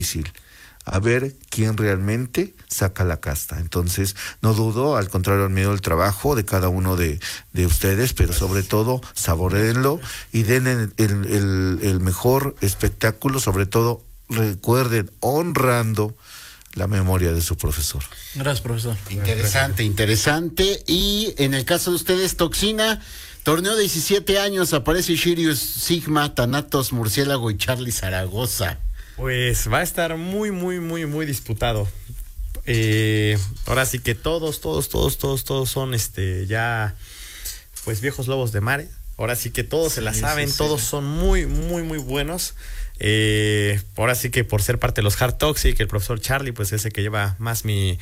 difícil, a ver quién realmente saca la casta. Entonces, no dudo, al contrario, admiro el trabajo de cada uno de ustedes, pero sobre todo, saboréenlo y den el mejor espectáculo, sobre todo, recuerden, honrando la memoria de su profesor. Gracias, profesor. Interesante. Y en el caso de ustedes, Toxina, torneo de 17 años, aparece Sirius, Sigma, Thanatos, Murciélago y Charlie Zaragoza. Pues va a estar muy disputado. Ahora sí que todos son ya pues viejos lobos de mar. Ahora sí que todos se la saben, todos son muy buenos. Ahora sí que por ser parte de los Hard Toxic, el profesor Charlie, pues es el que lleva más mi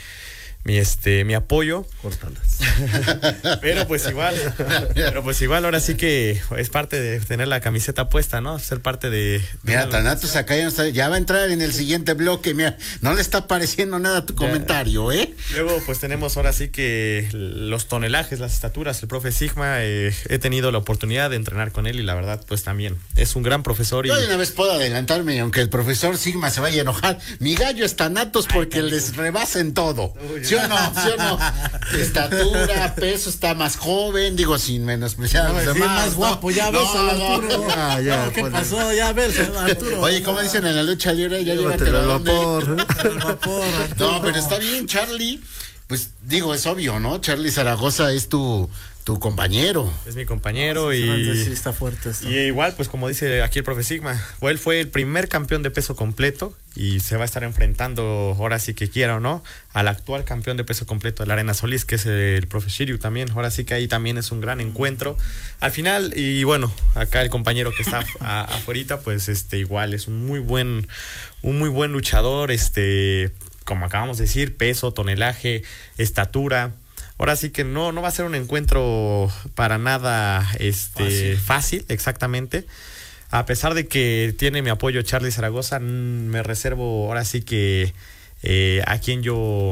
apoyo. Córtalas. Pero pues igual ahora sí que es parte de tener la camiseta puesta, ¿no? Ser parte de mira, Thanatos acá ya va a entrar en el siguiente bloque. Mira, no le está pareciendo nada tu comentario, ¿eh? Luego pues tenemos ahora sí que los tonelajes, las estaturas, el profe Sigma, he tenido la oportunidad de entrenar con él y la verdad pues también es un gran profesor. Yo de una vez puedo adelantarme, aunque el profesor Sigma se vaya a enojar, mi gallo es Thanatos porque les rebasa en todo. ¿Sí o no? Estatura, peso, está más joven, digo, sin menospreciar a los demás. Más guapo, ya ves a Arturo. ¿Qué pasó? Ya ves a Arturo. Oye, ¿cómo dicen en la lucha libre? Ya llévatelo al vapor. No, pero está bien, Charlie. Pues digo, es obvio, ¿no? Charlie Zaragoza es tu compañero. Es mi compañero sí, está fuerte esto. Y igual, pues como dice aquí el profe Sigma, él fue el primer campeón de peso completo y se va a estar enfrentando, ahora sí que quiera o no, al actual campeón de peso completo de la Arena Solís, que es el profe Shiryu también. Ahora sí que ahí también es un gran encuentro. Al final, y bueno, acá el compañero que está afuerita, pues igual es un muy buen luchador, como acabamos de decir, peso, tonelaje, estatura. Ahora sí que no va a ser un encuentro para nada fácil, exactamente. A pesar de que tiene mi apoyo Charlie Zaragoza, me reservo ahora sí que a quien yo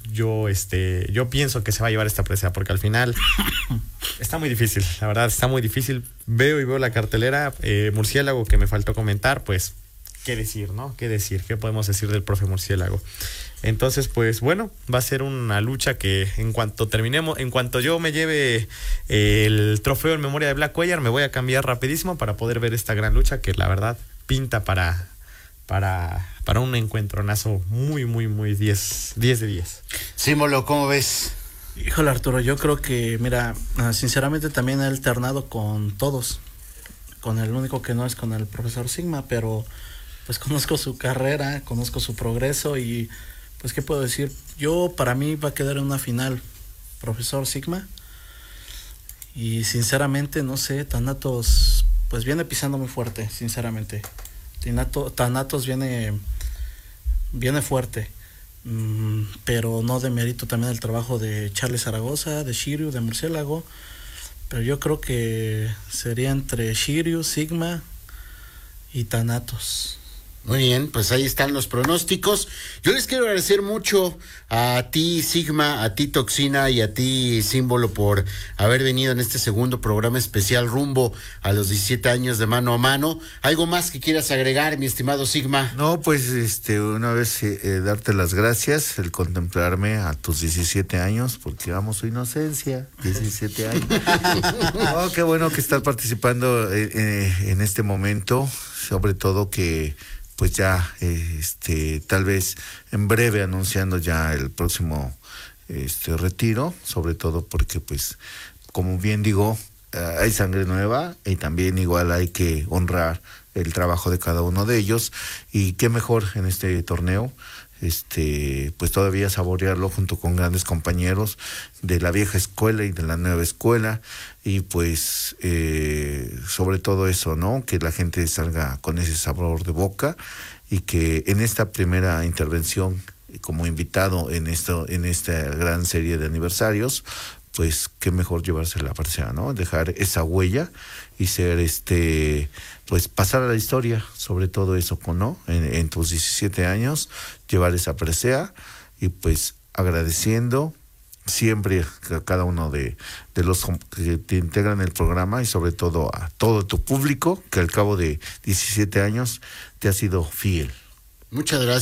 pienso que se va a llevar esta presea, porque al final está muy difícil, la verdad está muy difícil. Veo la cartelera, Murciélago, que me faltó comentar, pues qué decir, ¿no? ¿Qué podemos decir del profe Murciélago? Entonces, pues bueno, va a ser una lucha que en cuanto yo me lleve el trofeo en memoria de Black Cuellar, me voy a cambiar rapidísimo para poder ver esta gran lucha que la verdad pinta para un encuentronazo muy 10 de 10. Símbolo, ¿cómo ves? Híjole, Arturo, yo creo que, mira, sinceramente también he alternado con todos. Con el único que no es con el profesor Sigma, pero pues conozco su carrera, conozco su progreso y pues qué puedo decir. Para mí va a quedar en una final profesor Sigma y sinceramente no sé, Thanatos pues viene pisando muy fuerte, sinceramente. Thanatos viene fuerte, pero no demerito también el trabajo de Charlie Zaragoza, de Shiryu, de Murciélago, pero yo creo que sería entre Shiryu, Sigma y Thanatos. Muy bien, pues ahí están los pronósticos. Yo les quiero agradecer mucho a ti, Sigma, a ti, Toxina, y a ti, Símbolo, por haber venido en este segundo programa especial rumbo a los 17 años de Mano a Mano. ¿Algo más que quieras agregar, mi estimado Sigma? No, pues una vez darte las gracias, el contemplarme a tus 17 años, porque amo su inocencia, 17 años. Oh, qué bueno que estás participando en este momento, sobre todo que pues ya tal vez en breve anunciando ya el próximo retiro, sobre todo porque pues como bien digo, hay sangre nueva y también igual hay que honrar el trabajo de cada uno de ellos, y qué mejor en este torneo pues todavía saborearlo junto con grandes compañeros de la vieja escuela y de la nueva escuela, y pues sobre todo eso, ¿no? Que la gente salga con ese sabor de boca, y que en esta primera intervención como invitado en esta gran serie de aniversarios, pues qué mejor llevarse la presea, ¿no? Dejar esa huella y ser pues pasar a la historia, sobre todo eso, ¿no? En tus 17 años, llevar esa presea y pues agradeciendo siempre a cada uno de los que te integran el programa, y sobre todo a todo tu público que al cabo de 17 años te ha sido fiel. Muchas gracias.